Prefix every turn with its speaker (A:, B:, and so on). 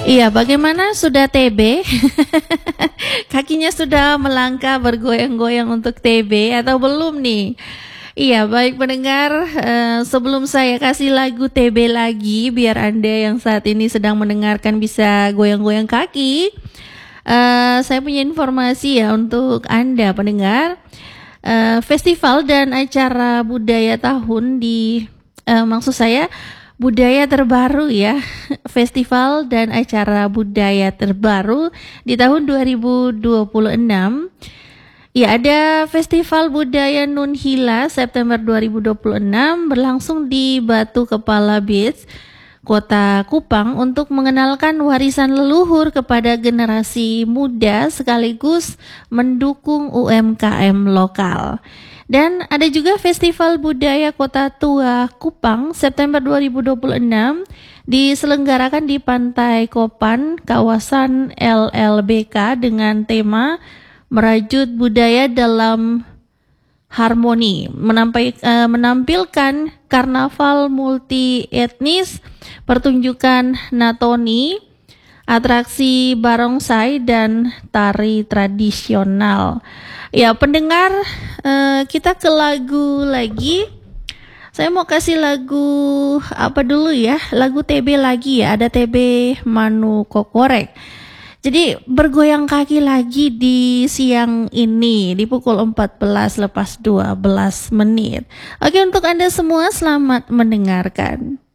A: Iya, bagaimana sudah TB? Kakinya sudah melangkah bergoyang-goyang untuk TB atau belum nih? Iya, baik pendengar, sebelum saya kasih lagu TB lagi, biar Anda yang saat ini sedang mendengarkan bisa goyang-goyang kaki, saya punya informasi ya untuk Anda pendengar. Festival dan acara budaya tahun maksud saya budaya terbaru ya, festival dan acara budaya terbaru di tahun 2026. Ya, ada Festival Budaya Nun Hila September 2026 berlangsung di Batu Kepala Beach, Kota Kupang untuk mengenalkan warisan leluhur kepada generasi muda sekaligus mendukung UMKM lokal. Dan ada juga Festival Budaya Kota Tua Kupang September 2026 diselenggarakan di Pantai Kopan, kawasan LLBK dengan tema Merajut Budaya dalam Harmoni, menampilkan karnaval multi etnis, pertunjukan natoni, atraksi barongsai dan tari tradisional. Ya pendengar, kita ke lagu lagi. Saya mau kasih lagu apa dulu ya? Lagu TB lagi ya. Ada TB Manu Kokorek. Jadi bergoyang kaki lagi di siang ini di pukul 14 lepas 12 menit. Oke, untuk Anda semua selamat mendengarkan.